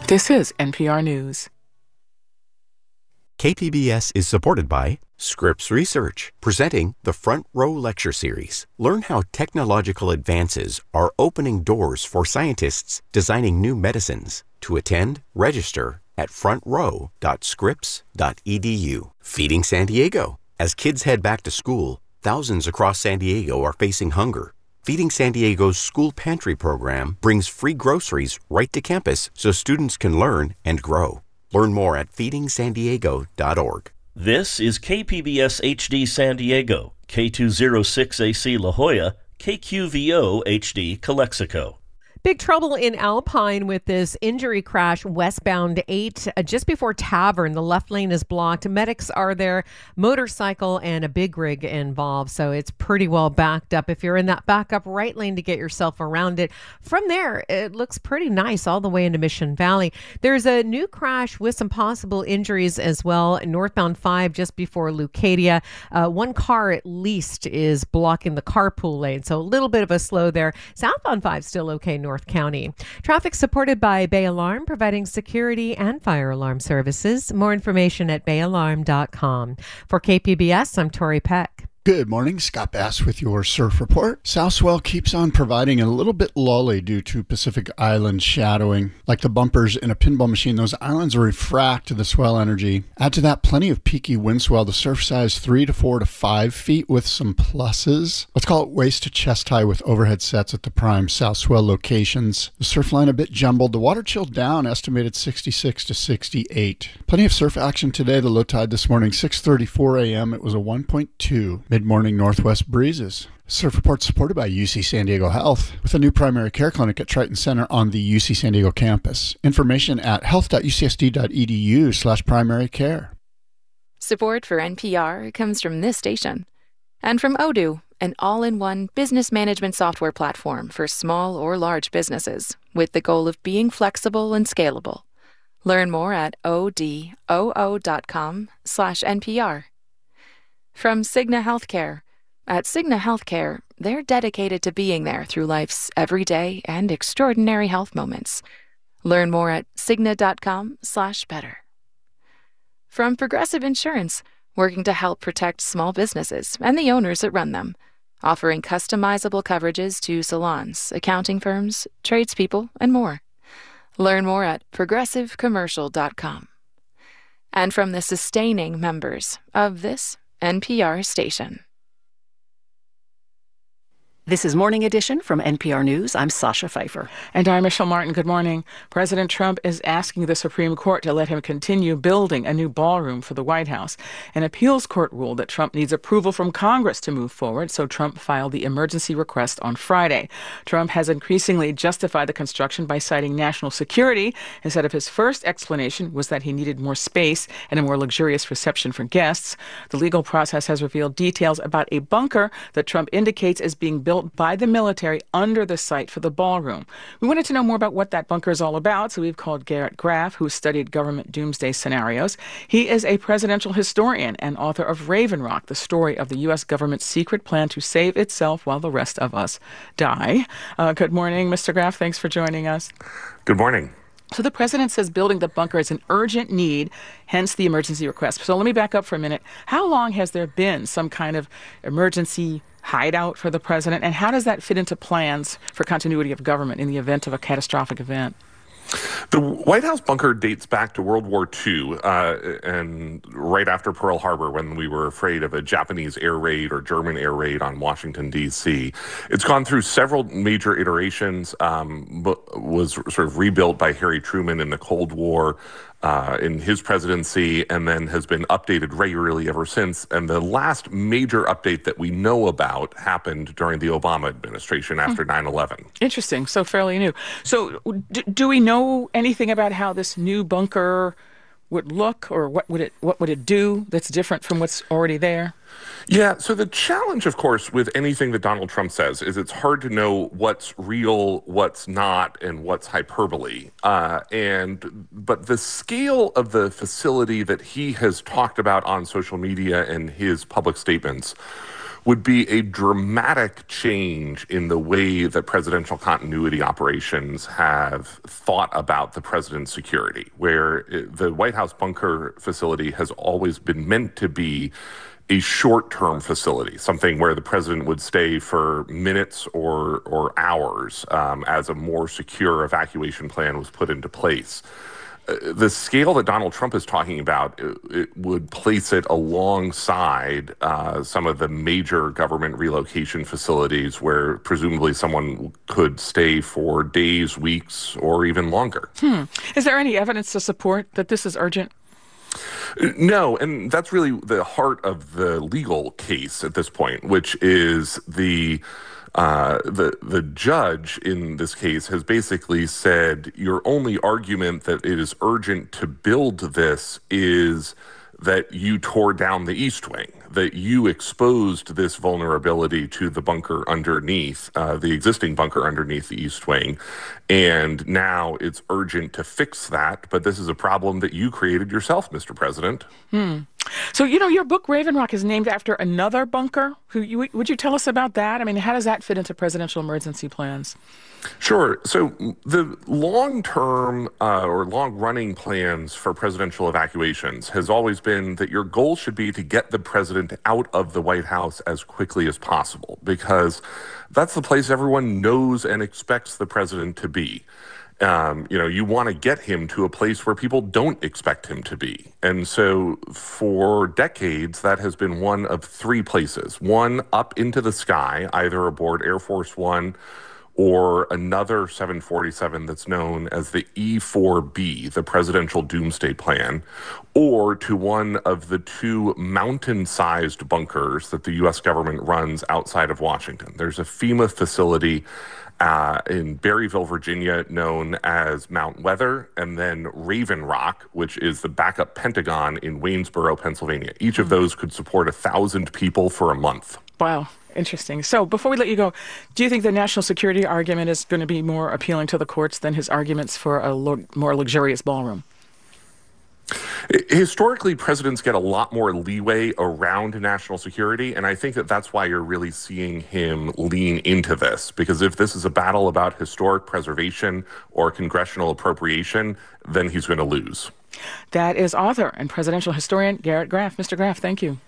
This is NPR News. KPBS is supported by Scripps Research, presenting the Front Row Lecture Series. Learn how technological advances are opening doors for scientists designing new medicines. To attend, register at frontrow.scripps.edu. Feeding San Diego. As kids head back to school, thousands across San Diego are facing hunger. Feeding San Diego's school pantry program brings free groceries right to campus so students can learn and grow. Learn more at feedingsandiego.org. This is KPBS HD San Diego, K206AC La Jolla, KQVO HD Calexico. Big trouble in Alpine with this injury crash westbound 8 just before Tavern. The left lane is blocked. Medics are there, motorcycle and a big rig involved. So it's pretty well backed up. If you're in that backup right lane to get yourself around it. From there, it looks pretty nice all the way into Mission Valley. There's a new crash with some possible injuries as well. Northbound 5 just before Leucadia. One car at least is blocking the carpool lane. So a little bit of a slow there. Southbound 5 still okay, North County. Traffic supported by Bay Alarm, providing security and fire alarm services. More information at bayalarm.com. For KPBS, I'm Tori Peck. Good morning, Scott Bass with your surf report. South swell keeps on providing a little bit lully due to Pacific Island shadowing. Like the bumpers in a pinball machine, those islands refract the swell energy. Add to that plenty of peaky wind swell, the surf size 3 to 4 to 5 feet with some pluses. Let's call it waist to chest high with overhead sets at the prime south swell locations. The surf line a bit jumbled. The water chilled down, estimated 66 to 68. Plenty of surf action today. The low tide this morning, 6:34 a.m. It was a 1.2. Mid-morning northwest breezes. Surf report supported by UC San Diego Health with a new primary care clinic at Triton Center on the UC San Diego campus. Information at health.ucsd.edu/primary care. Support for NPR comes from this station and from Odoo, an all-in-one business management software platform for small or large businesses with the goal of being flexible and scalable. Learn more at odoo.com/NPR. From Cigna Healthcare. At Cigna Healthcare, they're dedicated to being there through life's everyday and extraordinary health moments. Learn more at Cigna.com/better. From Progressive Insurance, working to help protect small businesses and the owners that run them, offering customizable coverages to salons, accounting firms, tradespeople, and more. Learn more at progressivecommercial.com. And from the sustaining members of this NPR station. This is Morning Edition from NPR News. I'm Sasha Pfeiffer. And I'm Michelle Martin. Good morning. President Trump is asking the Supreme Court to let him continue building a new ballroom for the White House. An appeals court ruled that Trump needs approval from Congress to move forward, so Trump filed the emergency request on Friday. Trump has increasingly justified the construction by citing national security, instead of his first explanation was that he needed more space and a more luxurious reception for guests. The legal process has revealed details about a bunker that Trump indicates is being built by the military under the site for the ballroom. We wanted to know more about what that bunker is all about, so we've called Garrett Graff, who studied government doomsday scenarios. He is a presidential historian and author of Raven Rock, the story of the U.S. government's secret plan to save itself while the rest of us die. Good morning, Mr. Graff. Thanks for joining us. Good morning. So the president says building the bunker is an urgent need, hence the emergency request. So let me back up for a minute. How long has there been some kind of emergency hideout for the president, and how does that fit into plans for continuity of government in the event of a catastrophic event? The White House bunker dates back to World War II and right after Pearl Harbor, when we were afraid of a Japanese air raid or German air raid on Washington, D.C. It's gone through several major iterations, was sort of rebuilt by Harry Truman in the Cold War in his presidency, and then has been updated regularly ever since. And the last major update that we know about happened during the Obama administration after 9/11. Interesting. So fairly new. So do we know anything about how this new bunker would look, or what would it do that's different from what's already there? Yeah, so the challenge, of course, with anything that Donald Trump says is it's hard to know what's real, what's not, and what's hyperbole. But the scale of the facility that he has talked about on social media and his public statements would be a dramatic change in the way that presidential continuity operations have thought about the president's security, where the White House bunker facility has always been meant to be a short-term facility, something where the president would stay for minutes or hours as a more secure evacuation plan was put into place. The scale that Donald Trump is talking about, it would place it alongside some of the major government relocation facilities where presumably someone could stay for days, weeks, or even longer. Is there any evidence to support that this is urgent? No, and that's really the heart of the legal case at this point, which is the judge in this case has basically said your only argument that it is urgent to build this is that you tore down the East Wing, that you exposed this vulnerability to the bunker underneath, the existing bunker underneath the East Wing, and now it's urgent to fix that, but this is a problem that you created yourself, Mr. President. So, your book, Raven Rock, is named after another bunker. Would you tell us about that? I mean, how does that fit into presidential emergency plans? Sure. So the long-term or long-running plans for presidential evacuations has always been that your goal should be to get the president out of the White House as quickly as possible, because that's the place everyone knows and expects the president to be. You want to get him to a place where people don't expect him to be. And so for decades, that has been one of three places. One, up into the sky, either aboard Air Force One or another 747 that's known as the E-4B, the Presidential Doomsday Plan, or to one of the two mountain-sized bunkers that the U.S. government runs outside of Washington. There's a FEMA facility in Berryville, Virginia, known as Mount Weather, and then Raven Rock, which is the backup Pentagon in Waynesboro, Pennsylvania. Each of those could support 1,000 people for a month. Wow. Interesting. So before we let you go, do you think the national security argument is going to be more appealing to the courts than his arguments for a more luxurious ballroom? Historically, presidents get a lot more leeway around national security, and I think that that's why you're really seeing him lean into this, because if this is a battle about historic preservation or congressional appropriation, then he's going to lose. That is author and presidential historian Garrett Graff. Mr. Graff, thank you.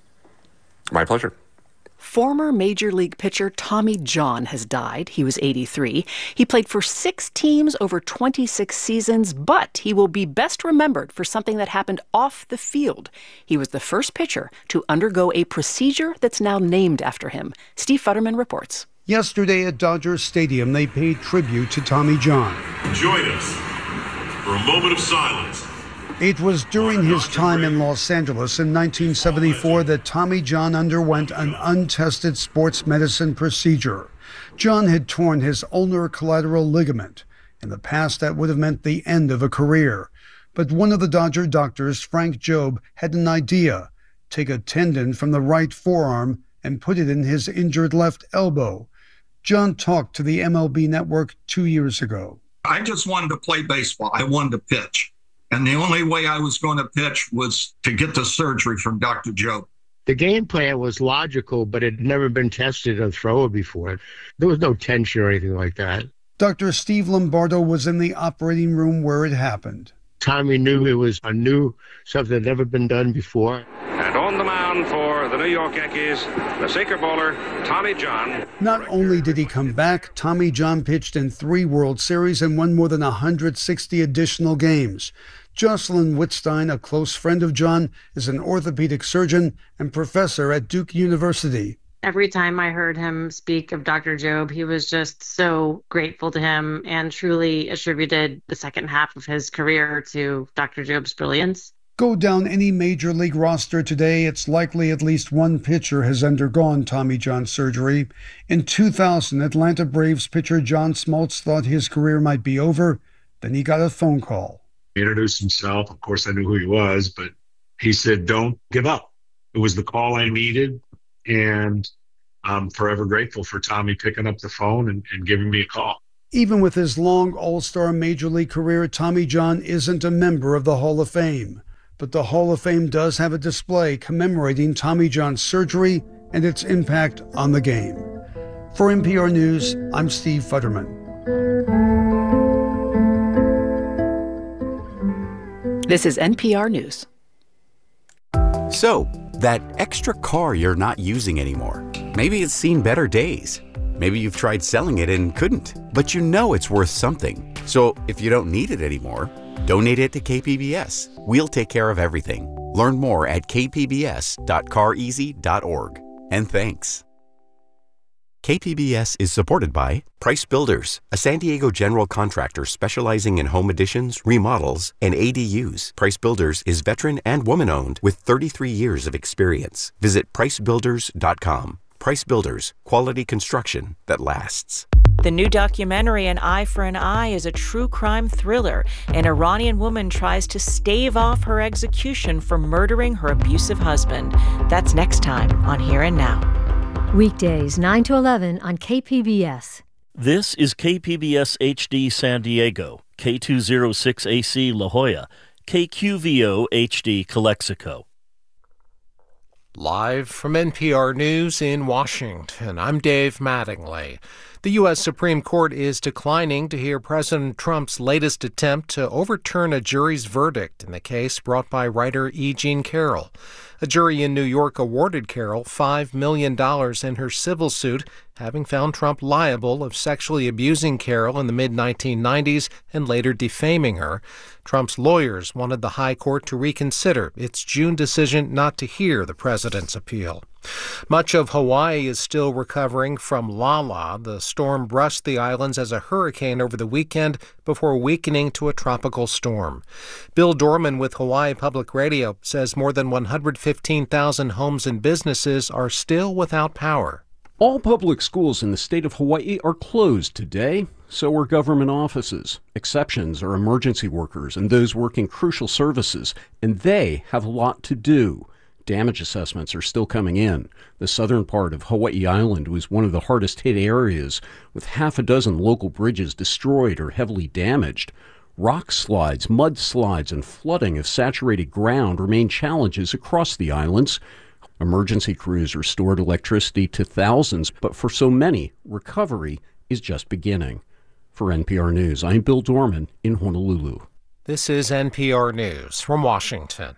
My pleasure. Former Major League pitcher Tommy John has died. He was 83. He played for 6 teams over 26 seasons, but he will be best remembered for something that happened off the field. He was the first pitcher to undergo a procedure that's now named after him. Steve Futterman reports. Yesterday at Dodger Stadium, they paid tribute to Tommy John. Join us for a moment of silence. It was during his time in Los Angeles in 1974 that Tommy John underwent an untested sports medicine procedure. John had torn his ulnar collateral ligament. In the past, that would have meant the end of a career. But one of the Dodger doctors, Frank Jobe, had an idea: take a tendon from the right forearm and put it in his injured left elbow. John talked to the MLB Network 2 years ago. I just wanted to play baseball. I wanted to pitch. And the only way I was going to pitch was to get the surgery from Dr. Jobe. The game plan was logical, but it had never been tested on thrower before. There was no tension or anything like that. Dr. Steve Lombardo was in the operating room where it happened. Tommy knew it was something that had never been done before. And on the mound for the New York Yankees, the sinker bowler, Tommy John. Not only did he come back, Tommy John pitched in 3 World Series and won more than 160 additional games. Jocelyn Wittstein, a close friend of John, is an orthopedic surgeon and professor at Duke University. Every time I heard him speak of Dr. Jobe, he was just so grateful to him and truly attributed the second half of his career to Dr. Jobe's brilliance. Go down any major league roster today, it's likely at least one pitcher has undergone Tommy John surgery. In 2000, Atlanta Braves pitcher John Smoltz thought his career might be over. Then he got a phone call. He introduced himself. Of course, I knew who he was, but he said, "Don't give up." It was the call I needed, and I'm forever grateful for Tommy picking up the phone and giving me a call. Even with his long All-Star Major League career, Tommy John isn't a member of the Hall of Fame. But the Hall of Fame does have a display commemorating Tommy John's surgery and its impact on the game. For NPR News, I'm Steve Futterman. This is NPR News. So, that extra car you're not using anymore, maybe it's seen better days. Maybe you've tried selling it and couldn't, but you know it's worth something. So if you don't need it anymore, donate it to KPBS. We'll take care of everything. Learn more at kpbs.careasy.org. And thanks. KPBS is supported by Price Builders, a San Diego general contractor specializing in home additions, remodels, and ADUs. Price Builders is veteran and woman-owned with 33 years of experience. Visit pricebuilders.com. Price Builders, quality construction that lasts. The new documentary, An Eye for an Eye, is a true crime thriller. An Iranian woman tries to stave off her execution for murdering her abusive husband. That's next time on Here and Now. Weekdays 9 to 11 on KPBS. This is KPBS HD San Diego, K206AC La Jolla, KQVO HD Calexico. Live from NPR News in Washington, I'm Dave Mattingly. The U.S. Supreme Court is declining to hear President Trump's latest attempt to overturn a jury's verdict in the case brought by writer E. Jean Carroll. A jury in New York awarded Carroll $5 million in her civil suit, having found Trump liable of sexually abusing Carroll in the mid-1990s and later defaming her. Trump's lawyers wanted the high court to reconsider its June decision not to hear the president's appeal. Much of Hawaii is still recovering from Lala. The storm brushed the islands as a hurricane over the weekend before weakening to a tropical storm. Bill Dorman with Hawaii Public Radio says more than 115,000 homes and businesses are still without power. All public schools in the state of Hawaii are closed today. So are government offices. Exceptions are emergency workers and those working crucial services, and they have a lot to do. Damage assessments are still coming in. The southern part of Hawaii Island was one of the hardest hit areas, with half a dozen local bridges destroyed or heavily damaged. Rock slides, mudslides, and flooding of saturated ground remain challenges across the islands. Emergency crews restored electricity to thousands, but for so many, recovery is just beginning. For NPR News, I'm Bill Dorman in Honolulu. This is NPR News from Washington.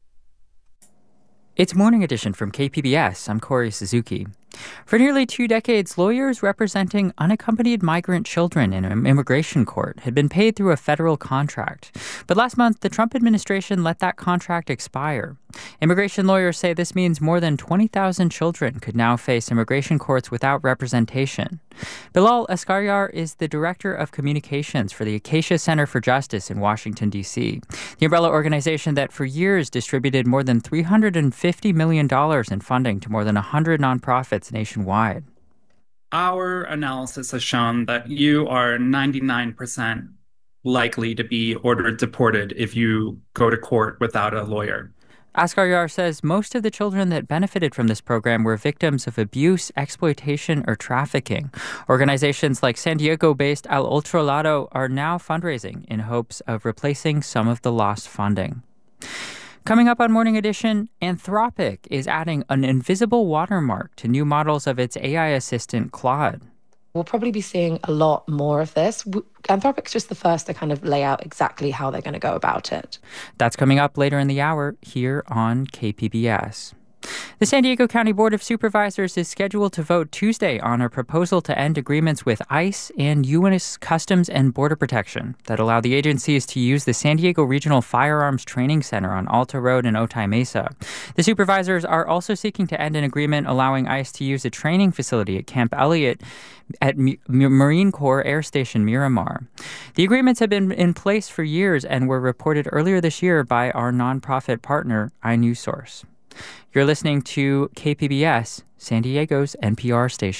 It's Morning Edition from KPBS. I'm Corey Suzuki. For nearly 2 decades, lawyers representing unaccompanied migrant children in an immigration court had been paid through a federal contract. But last month, the Trump administration let that contract expire. Immigration lawyers say this means more than 20,000 children could now face immigration courts without representation. Bilal Eskaryar is the director of communications for the Acacia Center for Justice in Washington, D.C., the umbrella organization that for years distributed more than $350 million in funding to more than 100 nonprofits nationwide. Our analysis has shown that you are 99% likely to be ordered deported if you go to court without a lawyer. Eskaryar says most of the children that benefited from this program were victims of abuse, exploitation, or trafficking. Organizations like San Diego-based Al Otro Lado are now fundraising in hopes of replacing some of the lost funding. Coming up on Morning Edition, Anthropic is adding an invisible watermark to new models of its AI assistant, Claude. We'll probably be seeing a lot more of this. Anthropic's just the first to kind of lay out exactly how they're going to go about it. That's coming up later in the hour here on KPBS. The San Diego County Board of Supervisors is scheduled to vote Tuesday on a proposal to end agreements with ICE and U.S. Customs and Border Protection that allow the agencies to use the San Diego Regional Firearms Training Center on Alta Road in Otay Mesa. The supervisors are also seeking to end an agreement allowing ICE to use a training facility at Camp Elliott at Marine Corps Air Station Miramar. The agreements have been in place for years and were reported earlier this year by our nonprofit partner, iNewsSource. You're listening to KPBS, San Diego's NPR station.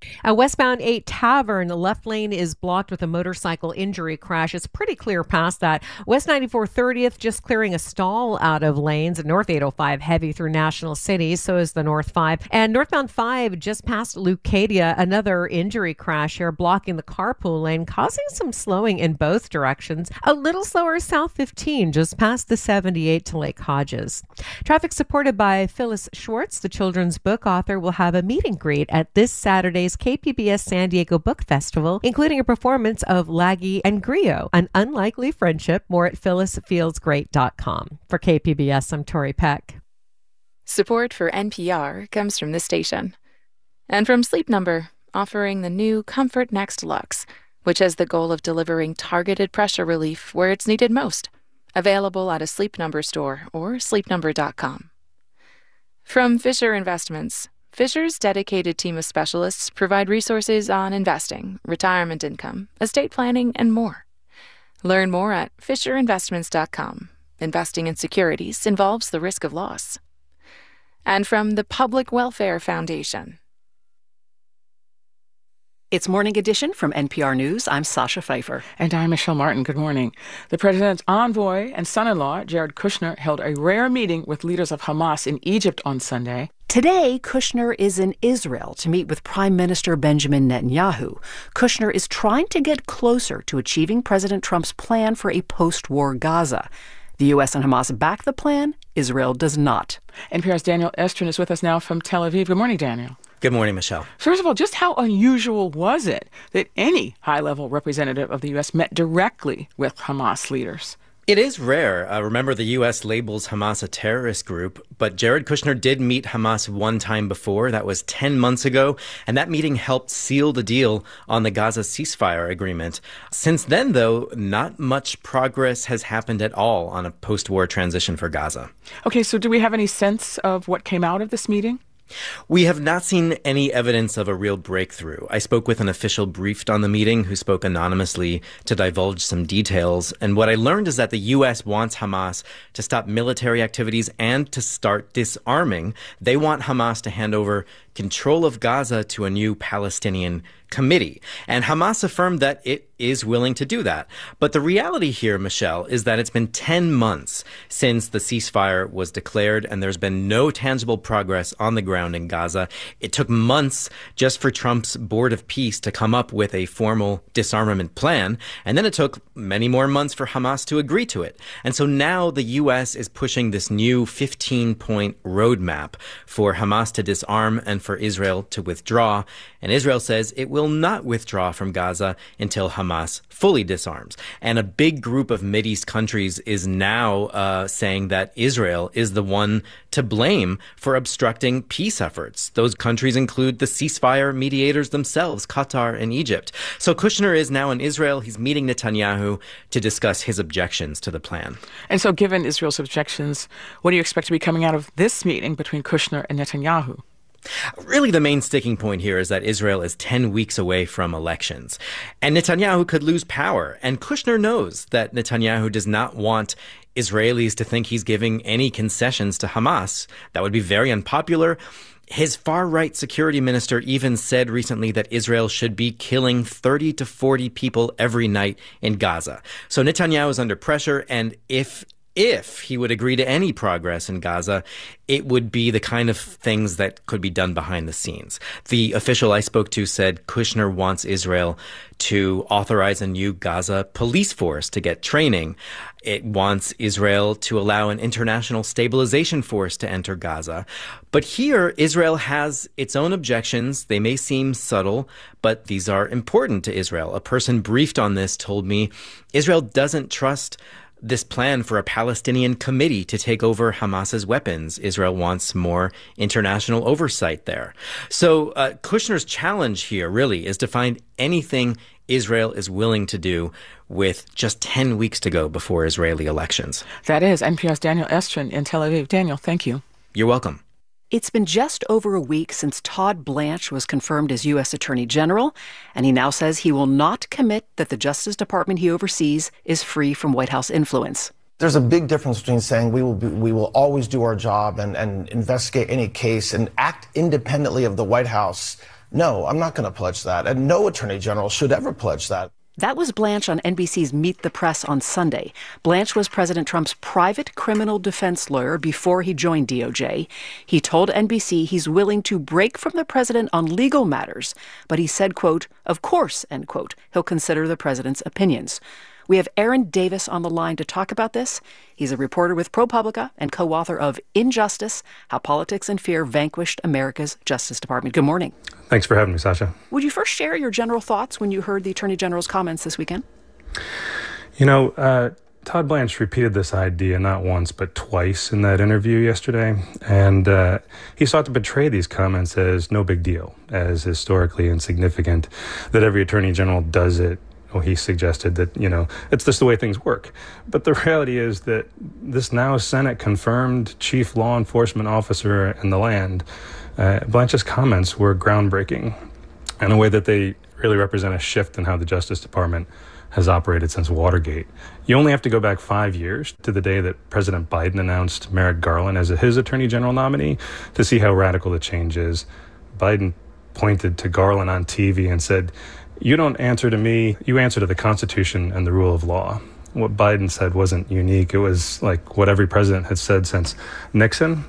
A westbound 8 Tavern, the left lane is blocked with a motorcycle injury crash. It's pretty clear past that. West 94 30th just clearing a stall out of lanes. And North 805 heavy through National City. So is the North 5. And northbound 5 just past Leucadia, another injury crash here blocking the carpool lane, causing some slowing in both directions. A little slower south 15 just past the 78 to Lake Hodges. Traffic supported by Phyllis Schwartz, the children's book author, will have a meet and greet at this Saturday's KPBS San Diego Book Festival, including a performance of Laggy and Griot, An Unlikely Friendship. More at phyllisfeelsgreat.com. For KPBS, I'm Tori Peck. Support for NPR comes from this station. And from Sleep Number, offering the new Comfort Next Luxe, which has the goal of delivering targeted pressure relief where it's needed most. Available at a Sleep Number store or sleepnumber.com. From Fisher Investments, Fisher's dedicated team of specialists provide resources on investing, retirement income, estate planning, and more. Learn more at fisherinvestments.com. Investing in securities involves the risk of loss. And from the Public Welfare Foundation. It's Morning Edition from NPR News. I'm Sasha Pfeiffer. And I'm Michelle Martin. Good morning. The president's envoy and son-in-law, Jared Kushner, held a rare meeting with leaders of Hamas in Egypt on Sunday. Today, Kushner is in Israel to meet with Prime Minister Benjamin Netanyahu. Kushner is trying to get closer to achieving President Trump's plan for a post-war Gaza. The U.S. and Hamas back the plan. Israel does not. NPR's Daniel Estrin is with us now from Tel Aviv. Good morning, Daniel. Good morning, Michelle. First of all, just how unusual was it that any high-level representative of the U.S. met directly with Hamas leaders? It is rare. Remember, the U.S. labels Hamas a terrorist group, but Jared Kushner did meet Hamas one time before. That was 10 months ago, and that meeting helped seal the deal on the Gaza ceasefire agreement. Since then, though, not much progress has happened at all on a post-war transition for Gaza. Okay, so do we have any sense of what came out of this meeting? We have not seen any evidence of a real breakthrough. I spoke with an official briefed on the meeting who spoke anonymously to divulge some details. And what I learned is that the U.S. wants Hamas to stop military activities and to start disarming. They want Hamas to hand over control of Gaza to a new Palestinian committee. And Hamas affirmed that it is willing to do that. But the reality here, Michelle, is that it's been 10 months since the ceasefire was declared, and there's been no tangible progress on the ground in Gaza. It took months just for Trump's Board of Peace to come up with a formal disarmament plan, and then it took many more months for Hamas to agree to it. And so now the U.S. is pushing this new 15-point roadmap for Hamas to disarm and for Israel to withdraw. And Israel says it will not withdraw from Gaza until Hamas fully disarms. And a big group of Mideast countries is now saying that Israel is the one to blame for obstructing peace efforts. Those countries include the ceasefire mediators themselves, Qatar and Egypt. So Kushner is now in Israel. He's meeting Netanyahu to discuss his objections to the plan. And so given Israel's objections, what do you expect to be coming out of this meeting between Kushner and Netanyahu? Really, the main sticking point here is that Israel is 10 weeks away from elections, and Netanyahu could lose power. And Kushner knows that Netanyahu does not want Israelis to think he's giving any concessions to Hamas. That would be very unpopular. His far-right security minister even said recently that Israel should be killing 30 to 40 people every night in Gaza. So Netanyahu is under pressure, and if he would agree to any progress in Gaza, it would be the kind of things that could be done behind the scenes. The official I spoke to said Kushner wants Israel to authorize a new Gaza police force to get training. It wants Israel to allow an international stabilization force to enter Gaza. But here, Israel has its own objections. They may seem subtle, but these are important to Israel. A person briefed on this told me Israel doesn't trust this plan for a Palestinian committee to take over Hamas's weapons. Israel wants more international oversight there. So Kushner's challenge here really is to find anything Israel is willing to do with just 10 weeks to go before Israeli elections. That is NPR's Daniel Estrin in Tel Aviv. Daniel, thank you. You're welcome. It's been just over a week since Todd Blanche was confirmed as U.S. Attorney General, and he now says he will not commit that the Justice Department he oversees is free from White House influence. There's a big difference between saying we will always do our job and investigate any case and act independently of the White House No, I'm not going to pledge that. And no attorney general should ever pledge that. That was Blanche on NBC's Meet the Press on Sunday. Blanche was President Trump's private criminal defense lawyer before he joined DOJ. He told NBC he's willing to break from the president on legal matters, but he said, quote, "Of course," end quote, he'll consider the president's opinions. We have Aaron Davis on the line to talk about this. He's a reporter with ProPublica and co-author of Injustice: How Politics and Fear Vanquished America's Justice Department. Good morning. Thanks for having me, Sasha. Would you first share your general thoughts when you heard the Attorney General's comments this weekend? You know, Todd Blanche repeated this idea not once but twice in that interview yesterday, and he sought to portray these comments as no big deal, as historically insignificant, that every Attorney General does it. Well, he suggested that, you know, it's just the way things work. But the reality is that this now Senate-confirmed chief law enforcement officer in the land, Blanche's comments were groundbreaking in a way that they really represent a shift in how the Justice Department has operated since Watergate. You only have to go back 5 years to the day that President Biden announced Merrick Garland as his Attorney General nominee to see how radical the change is. Biden pointed to Garland on TV and said, "You don't answer to me, you answer to the Constitution and the rule of law." What Biden said wasn't unique. It was like what every president had said since Nixon,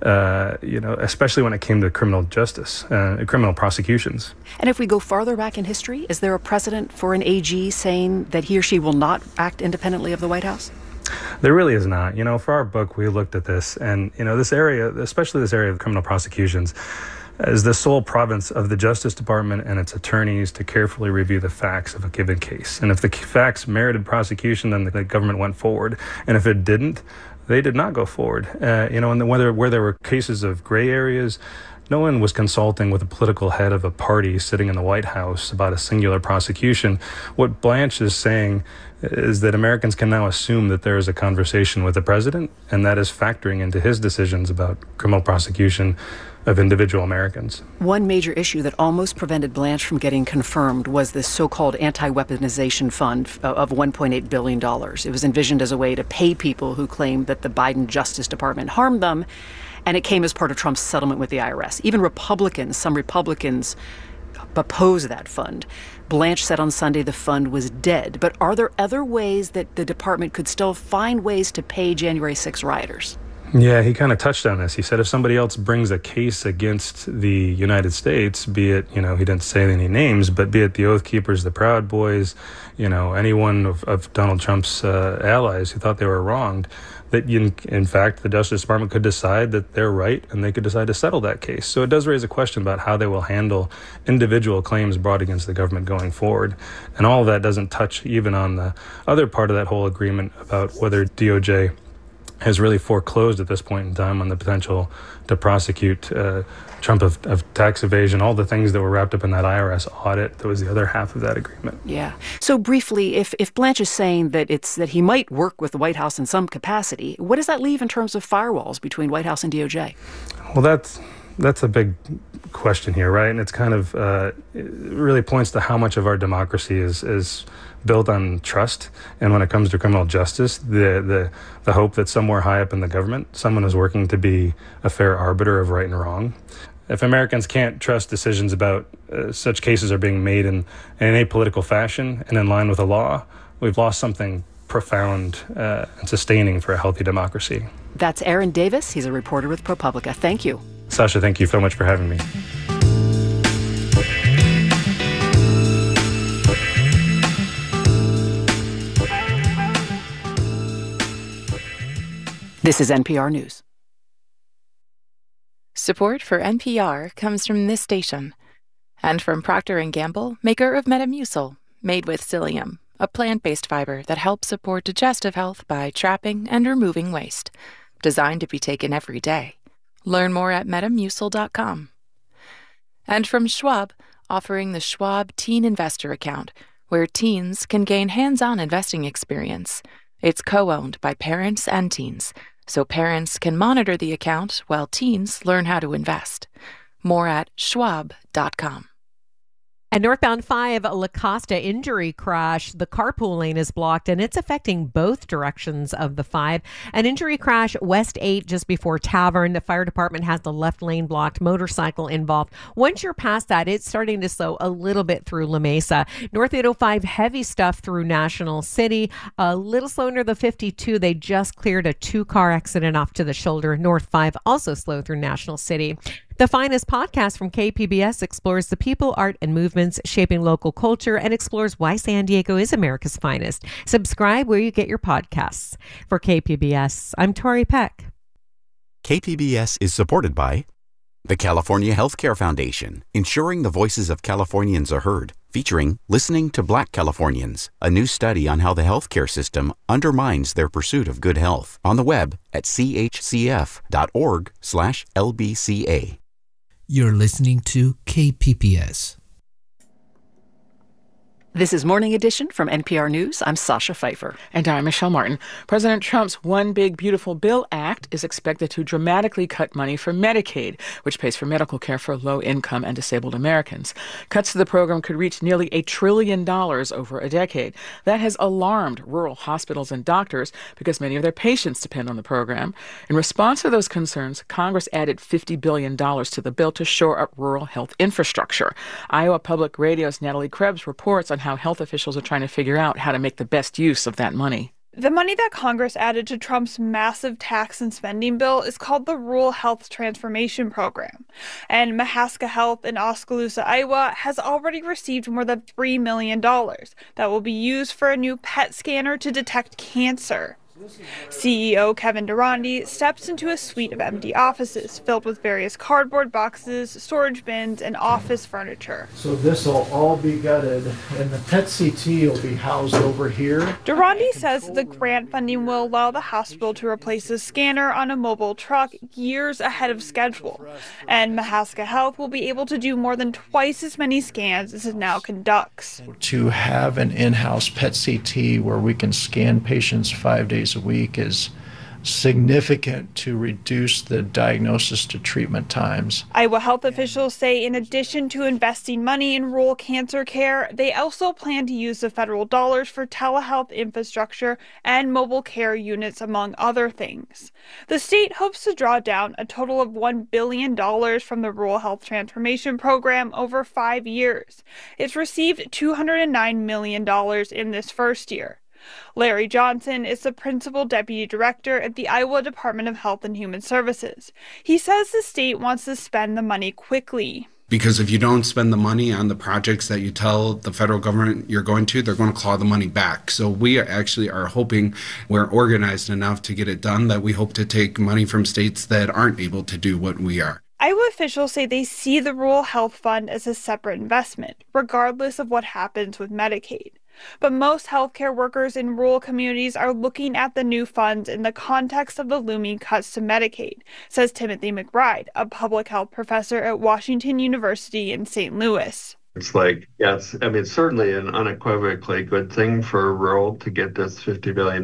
especially when it came to criminal justice, criminal prosecutions. And if we go farther back in history, is there a precedent for an AG saying that he or she will not act independently of the White House? There really is not. You know, for our book, we looked at this, and, you know, this area, especially this area of criminal prosecutions, is the sole province of the Justice Department and its attorneys to carefully review the facts of a given case. And if the facts merited prosecution, then the government went forward. And if it didn't, they did not go forward. And where there were cases of gray areas, no one was consulting with the political head of a party sitting in the White House about a singular prosecution. What Blanche is saying is that Americans can now assume that there is a conversation with the president, and that is factoring into his decisions about criminal prosecution of individual Americans. One major issue that almost prevented Blanche from getting confirmed was this so-called anti-weaponization fund of $1.8 billion. It was envisioned as a way to pay people who claimed that the Biden Justice Department harmed them, and it came as part of Trump's settlement with the IRS. Even some Republicans opposed that fund. Blanche said on Sunday the fund was dead. But are there other ways that the department could still find ways to pay January 6 rioters? Yeah, he kind of touched on this. He said if somebody else brings a case against the United States, be it, you know, he didn't say any names, but be it the Oath Keepers, the Proud Boys, you know, anyone of Donald Trump's allies who thought they were wronged, that in fact the Justice Department could decide that they're right and they could decide to settle that case. So it does raise a question about how they will handle individual claims brought against the government going forward. And all of that doesn't touch even on the other part of that whole agreement about whether DOJ has really foreclosed at this point in time on the potential to prosecute Trump of tax evasion, all the things that were wrapped up in that IRS audit. That was the other half of that agreement. Yeah. So briefly, if Blanche is saying that he might work with the White House in some capacity, what does that leave in terms of firewalls between White House and DOJ? Well, that's a big question here, right? And it's kind of it really points to how much of our democracy is built on trust. And when it comes to criminal justice, the hope that somewhere high up in the government, someone is working to be a fair arbiter of right and wrong. If Americans can't trust decisions about such cases are being made in an apolitical fashion and in line with the law, we've lost something profound and sustaining for a healthy democracy. That's Aaron Davis. He's a reporter with ProPublica. Thank you. Sasha, thank you so much for having me. This is NPR News. Support for NPR comes from this station and from Procter & Gamble, maker of Metamucil, made with psyllium, a plant-based fiber that helps support digestive health by trapping and removing waste. Designed to be taken every day. Learn more at metamucil.com. And from Schwab, offering the Schwab Teen Investor Account, where teens can gain hands-on investing experience. It's co-owned by parents and teens, so parents can monitor the account while teens learn how to invest. More at schwab.com. And northbound 5 La Costa injury crash, the carpool lane is blocked and it's affecting both directions of the 5. An injury crash west 8 just before Tavern. The fire department has the left lane blocked, motorcycle involved. Once you're past that, it's starting to slow a little bit through La Mesa. North 805 heavy stuff through National City. A little slow near the 52. They just cleared a 2-car accident off to the shoulder. North 5 also slow through National City. The Finest podcast from KPBS explores the people, art, and movements shaping local culture and explores why San Diego is America's finest. Subscribe where you get your podcasts. For KPBS, I'm Tori Peck. KPBS is supported by the California Healthcare Foundation, ensuring the voices of Californians are heard, featuring Listening to Black Californians, a new study on how the healthcare system undermines their pursuit of good health. On the web at chcf.org/LBCA. You're listening to KPBS. This is Morning Edition from NPR News. I'm Sasha Pfeiffer. And I'm Michelle Martin. President Trump's One Big Beautiful Bill Act is expected to dramatically cut money for Medicaid, which pays for medical care for low-income and disabled Americans. Cuts to the program could reach nearly $1 trillion over a decade. That has alarmed rural hospitals and doctors because many of their patients depend on the program. In response to those concerns, Congress added $50 billion to the bill to shore up rural health infrastructure. Iowa Public Radio's Natalie Krebs reports on how health officials are trying to figure out how to make the best use of that money. The money that Congress added to Trump's massive tax and spending bill is called the Rural Health Transformation Program. And Mahaska Health in Oskaloosa, Iowa, has already received more than $3 million that will be used for a new PET scanner to detect cancer. CEO Kevin Durandi steps into a suite of empty offices filled with various cardboard boxes, storage bins, and office furniture. So this will all be gutted, and the PET CT will be housed over here. Durandi says the grant funding will allow the hospital to replace the scanner on a mobile truck years ahead of schedule. And Mahaska Health will be able to do more than twice as many scans as it now conducts. To have an in-house PET CT where we can scan patients 5 days a week is significant to reduce the diagnosis to treatment times. Iowa health officials say in addition to investing money in rural cancer care, they also plan to use the federal dollars for telehealth infrastructure and mobile care units, among other things. The state hopes to draw down a total of $1 billion from the Rural Health Transformation Program over 5 years. It's received $209 million in this first year. Larry Johnson is the principal deputy director at the Iowa Department of Health and Human Services. He says the state wants to spend the money quickly. Because if you don't spend the money on the projects that you tell the federal government you're going to, they're going to claw the money back. So we are hoping we're organized enough to get it done that we hope to take money from states that aren't able to do what we are. Iowa officials say they see the Rural Health Fund as a separate investment, regardless of what happens with Medicaid. But most healthcare workers in rural communities are looking at the new funds in the context of the looming cuts to Medicaid, says Timothy McBride, a public health professor at Washington University in St. Louis. It's like, yes, I mean, certainly an unequivocally good thing for rural to get this $50 billion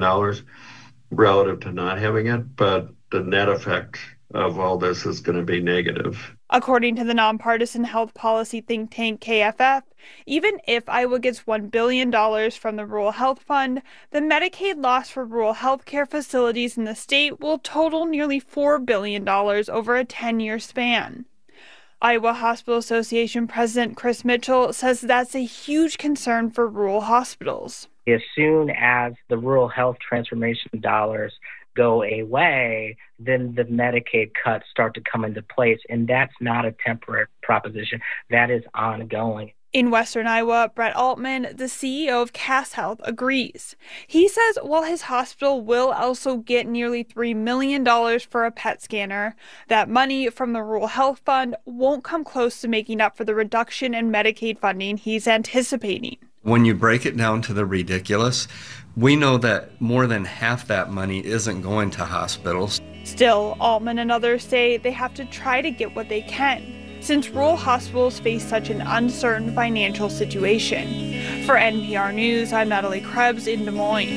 relative to not having it, but the net effect of all this is going to be negative. According to the nonpartisan health policy think tank KFF, even if Iowa gets $1 billion from the Rural Health Fund, the Medicaid loss for rural health care facilities in the state will total nearly $4 billion over a 10-year span. Iowa Hospital Association President Chris Mitchell says that's a huge concern for rural hospitals. As soon as the rural health transformation dollars go away, then the Medicaid cuts start to come into place. And that's not a temporary proposition. That is ongoing. In Western Iowa, Brett Altman, the CEO of Cass Health, agrees. He says while his hospital will also get nearly $3 million for a PET scanner, that money from the Rural Health Fund won't come close to making up for the reduction in Medicaid funding he's anticipating. When you break it down to the ridiculous, we know that more than half that money isn't going to hospitals. Still, Altman and others say they have to try to get what they can, since rural hospitals face such an uncertain financial situation. For NPR News, I'm Natalie Krebs in Des Moines.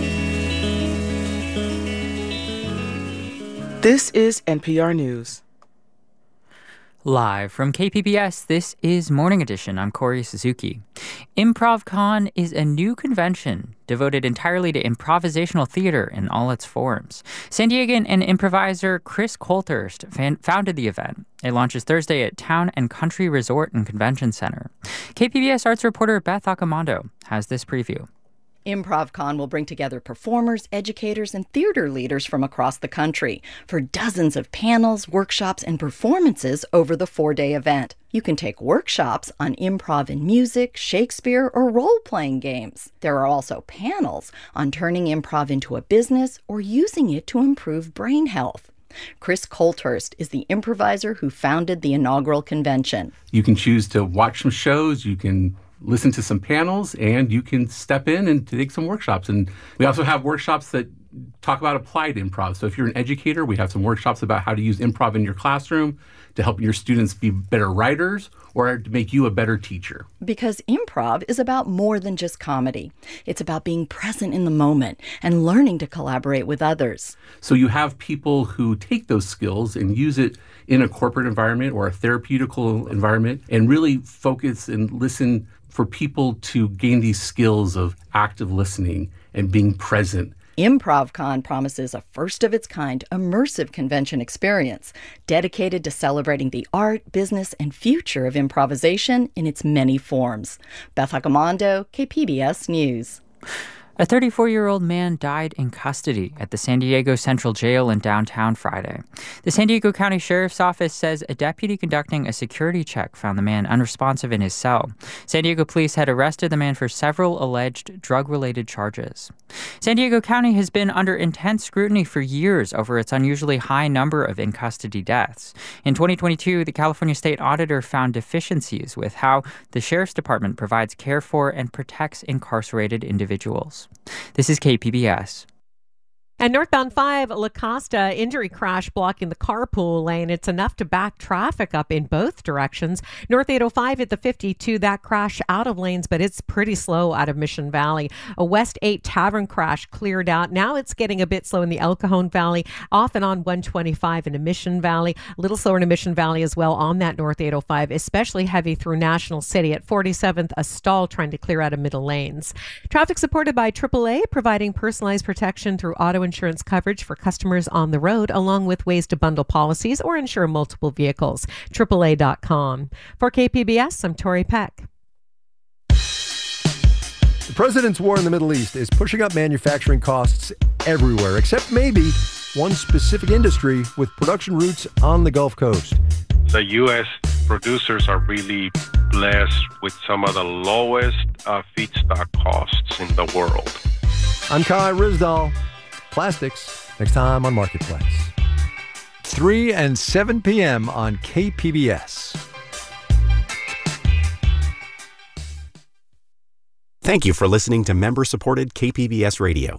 This is NPR News. Live from KPBS, this is Morning Edition. I'm Corey Suzuki. ImprovCon is a new convention devoted entirely to improvisational theater in all its forms. San Diegan and improviser Chris Colthurst founded the event. It launches Thursday at Town and Country Resort and Convention Center. KPBS arts reporter Beth Accomando has this preview. ImprovCon will bring together performers, educators, and theater leaders from across the country for dozens of panels, workshops, and performances over the 4-day event. You can take workshops on improv in music, Shakespeare, or role-playing games. There are also panels on turning improv into a business or using it to improve brain health. Chris Colthurst is the improviser who founded the inaugural convention. You can choose to watch some shows, you can listen to some panels, and you can step in and take some workshops. And we also have workshops that talk about applied improv. So if you're an educator, we have some workshops about how to use improv in your classroom to help your students be better writers or to make you a better teacher. Because improv is about more than just comedy. It's about being present in the moment and learning to collaborate with others. So you have people who take those skills and use it in a corporate environment or a therapeutical environment and really focus and listen for people to gain these skills of active listening and being present. ImprovCon promises a first-of-its-kind immersive convention experience dedicated to celebrating the art, business, and future of improvisation in its many forms. Beth Accomando, KPBS News. A 34-year-old man died in custody at the San Diego Central Jail in downtown Friday. The San Diego County Sheriff's Office says a deputy conducting a security check found the man unresponsive in his cell. San Diego police had arrested the man for several alleged drug-related charges. San Diego County has been under intense scrutiny for years over its unusually high number of in-custody deaths. In 2022, the California State Auditor found deficiencies with how the Sheriff's Department provides care for and protects incarcerated individuals. This is KPBS. And northbound 5, La Costa, injury crash blocking the carpool lane. It's enough to back traffic up in both directions. North 805 at the 52, that crash out of lanes, but it's pretty slow out of Mission Valley. A West 8 Tavern crash cleared out. Now it's getting a bit slow in the El Cajon Valley, off and on 125 into Mission Valley. A little slower in Mission Valley as well on that North 805, especially heavy through National City. At 47th, a stall trying to clear out of middle lanes. Traffic supported by AAA, providing personalized protection through auto insurance coverage for customers on the road, along with ways to bundle policies or insure multiple vehicles. AAA.com. For KPBS, I'm Tori Peck. The president's war in the Middle East is pushing up manufacturing costs everywhere, except maybe one specific industry with production roots on the Gulf Coast. The U.S. producers are really blessed with some of the lowest feedstock costs in the world. I'm Kai Rizdal. Plastics, next time on Marketplace. 3 and 7 p.m. on KPBS. Thank you for listening to member-supported KPBS Radio.